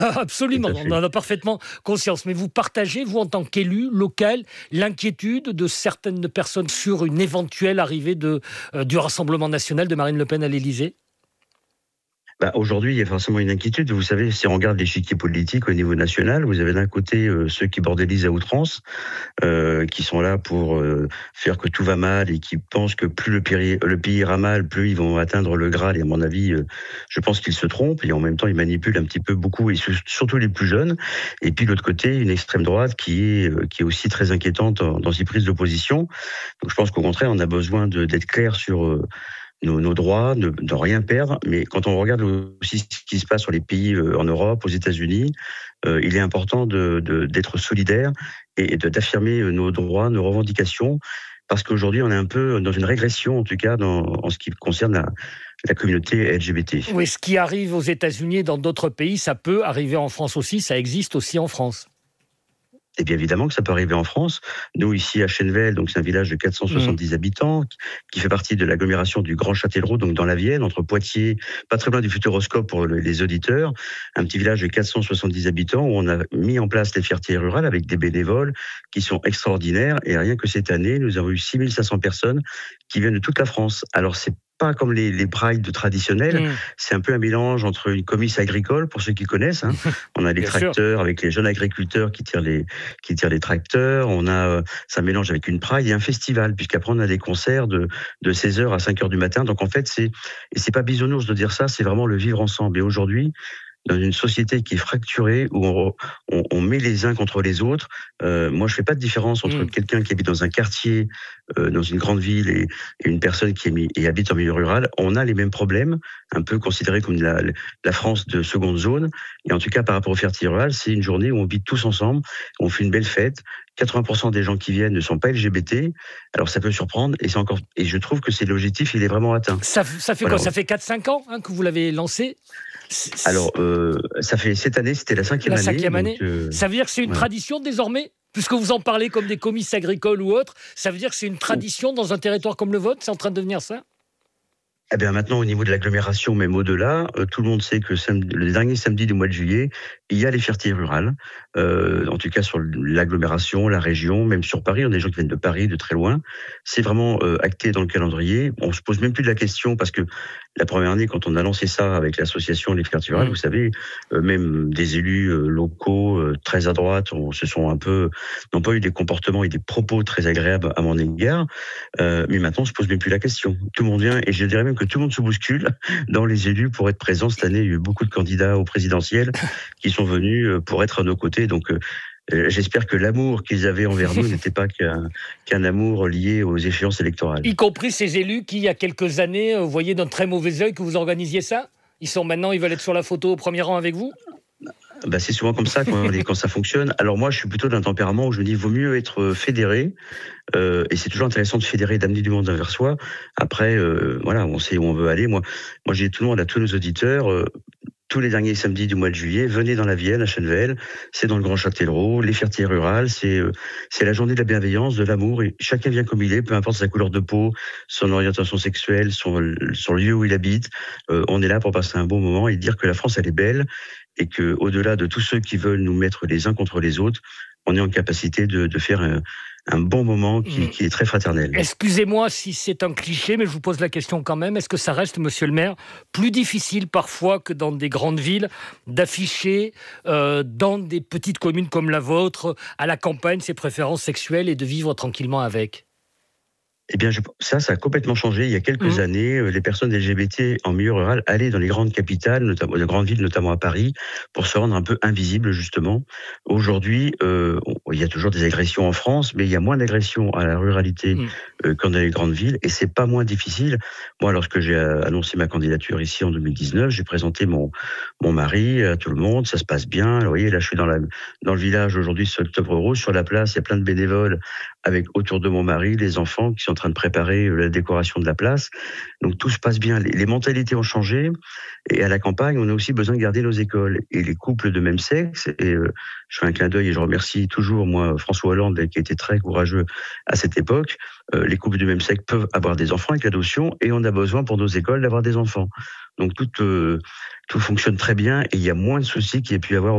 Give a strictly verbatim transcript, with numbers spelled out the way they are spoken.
Ah, absolument, Tout à on fait. en a parfaitement conscience. Mais vous partagez, vous, en tant qu'élu local, l'inquiétude de certaines personnes sur une éventuelle arrivée de, euh, du Rassemblement national de Marine Le Pen à l'Élysée? Bah, aujourd'hui, il y a forcément une inquiétude. Vous savez, si on regarde l'échiquier politique au niveau national, vous avez d'un côté euh, ceux qui bordélisent à outrance, euh, qui sont là pour euh, faire que tout va mal et qui pensent que plus le pays, le pays ira mal, plus ils vont atteindre le Graal. Et à mon avis, euh, je pense qu'ils se trompent et en même temps, ils manipulent un petit peu beaucoup, et su- surtout les plus jeunes. Et puis de l'autre côté, une extrême droite qui est, euh, qui est aussi très inquiétante dans, dans ses prises d'opposition. Donc je pense qu'au contraire, on a besoin de- d'être clair sur euh, nos, nos droits, de, de rien perdre. Mais quand on regarde aussi ce qui se passe sur les pays euh, en Europe, aux États-Unis, euh, il est important de, de- d'être solidaire et de- d'affirmer euh, nos droits, nos revendications, parce qu'aujourd'hui, on est un peu dans une régression, en tout cas, dans, en ce qui concerne la, la communauté L G B T. Oui, ce qui arrive aux États-Unis et dans d'autres pays, ça peut arriver en France aussi, ça existe aussi en France. Et bien évidemment que ça peut arriver en France. Nous, ici à Chennevel, donc c'est un village de quatre cent soixante-dix habitants qui qui fait partie de l'agglomération du Grand Châtellerault, donc dans la Vienne, entre Poitiers, pas très loin du Futuroscope pour le- les auditeurs, un petit village de quatre cent soixante-dix habitants où on a mis en place les fiertés rurales avec des bénévoles qui sont extraordinaires. Et rien que cette année, nous avons eu six mille cinq cents personnes qui viennent de toute la France. Alors c'est pas comme les, les prides traditionnels, Mm. c'est un peu un mélange entre une comice agricole, pour ceux qui connaissent, hein. On a les Bien sûr. tracteurs avec les jeunes agriculteurs qui tirent les, qui tirent les tracteurs. On a, euh, ça mélange avec une pride et un festival, puisqu'après on a des concerts de, de seize heures à cinq heures du matin. Donc en fait, c'est, et c'est pas bisounours de dire ça, c'est vraiment le vivre ensemble. Et aujourd'hui, dans une société qui est fracturée, où on, on, on met les uns contre les autres, euh, moi je fais pas de différence entre Mm. quelqu'un qui habite dans un quartier, euh, dans une grande ville, et, et une personne qui est mis, et habite en milieu rural. On a les mêmes problèmes, un peu considérés comme la, la France de seconde zone. Et en tout cas, par rapport aux fiertés rurales, c'est une journée où on vit tous ensemble, on fait une belle fête. quatre-vingts pour cent des gens qui viennent ne sont pas L G B T. Alors ça peut surprendre, et c'est encore, et je trouve que c'est l'objectif, il est vraiment atteint. Ça, ça fait quoi? Voilà. Ça fait quatre cinq ans, hein, que vous l'avez lancé? Alors, euh, ça fait cette année, c'était la cinquième La année, cinquième donc année. euh, Ça veut dire que c'est une voilà. tradition désormais? Puisque vous en parlez comme des comices agricoles ou autres, ça veut dire que c'est une tradition dans un territoire comme le vôtre? C'est en train de devenir ça? Eh bien maintenant, au niveau de l'agglomération, même au-delà, euh, tout le monde sait que samedi, le dernier samedi du mois de juillet, il y a les fiertés rurales. Euh, en tout cas sur l'agglomération, la région, même sur Paris, on a des gens qui viennent de Paris, de très loin. C'est vraiment euh, acté dans le calendrier. On se pose même plus de la question parce que la première année, quand on a lancé ça avec l'association Les Fiertés Rurales, Mm. vous savez, euh, même des élus euh, locaux euh, très à droite, on se sont un peu, n'ont pas eu des comportements et des propos très agréables à mon égard. Euh, mais maintenant, on se pose même plus la question. Tout le monde vient, et je dirais même que tout le monde se bouscule dans les élus pour être présent. Cette année, il y a eu beaucoup de candidats au présidentiel qui sont venus euh, pour être à nos côtés. Donc, euh, euh, j'espère que l'amour qu'ils avaient envers nous n'était pas qu'un qu'un amour lié aux échéances électorales. Y compris ces élus qui, il y a quelques années, euh, voyaient d'un très mauvais œil que vous organisiez ça? Ils sont maintenant, ils veulent être sur la photo au premier rang avec vous? Bah, c'est souvent comme ça quand, quand ça fonctionne. Alors moi, je suis plutôt d'un tempérament où je me dis, vaut mieux être fédéré. Euh, et c'est toujours intéressant de fédérer, d'amener du monde vers soi. Après, euh, voilà, on sait où on veut aller. Moi, moi, j'ai tout le monde, à tous nos auditeurs. Euh, tous les derniers samedis du mois de juillet, venez dans la Vienne, à Chennevel, c'est dans le Grand Châtellerault, les fiertés rurales, c'est euh, c'est la journée de la bienveillance, de l'amour, et chacun vient comme il est, peu importe sa couleur de peau, son orientation sexuelle, son, son lieu où il habite. Euh, on est là pour passer un bon moment et dire que la France, elle est belle, et que au-delà de tous ceux qui veulent nous mettre les uns contre les autres, on est en capacité de, de faire un, un bon moment qui, Mm. qui est très fraternel. Excusez-moi si c'est un cliché, mais je vous pose la question quand même. Est-ce que ça reste, monsieur le maire, plus difficile parfois que dans des grandes villes d'afficher euh, dans des petites communes comme la vôtre, à la campagne, ses préférences sexuelles et de vivre tranquillement avec? Eh bien, je- ça, ça a complètement changé. Il y a quelques Mm. années, euh, les personnes L G B T en milieu rural allaient dans les grandes capitales, notamment les grandes villes, notamment à Paris, pour se rendre un peu invisibles, justement. Aujourd'hui, euh, on- il y a toujours des agressions en France, mais il y a moins d'agressions à la ruralité Mm. euh, qu'en dans les grandes villes, et c'est pas moins difficile. Moi, lorsque j'ai euh, annoncé ma candidature ici en deux mille dix-neuf, j'ai présenté mon mon mari à tout le monde. Ça se passe bien. Alors, vous voyez, là, je suis dans la dans le village aujourd'hui, c'est Octobre Rose, sur la place, il y a plein de bénévoles avec autour de mon mari, les enfants qui sont en train de préparer la décoration de la place. Donc tout se passe bien. Les, les mentalités ont changé, et à la campagne, on a aussi besoin de garder nos écoles. Et les couples de même sexe, et euh, je fais un clin d'œil et je remercie toujours, moi, François Hollande, qui a été très courageux à cette époque. Euh, les couples de même sexe peuvent avoir des enfants avec l'adoption, et on a besoin pour nos écoles d'avoir des enfants. Donc tout, euh, tout fonctionne très bien, et il y a moins de soucis qu'il y a pu y avoir